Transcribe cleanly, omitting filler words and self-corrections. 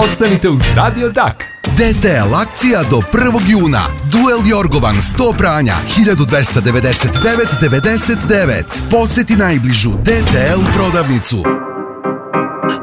Ostanite uz Radio Dak. DTL akcija do 1. juna. Duel Jorgovan 100 pranja 1299,99. Poseti najbližu DTL prodavnicu.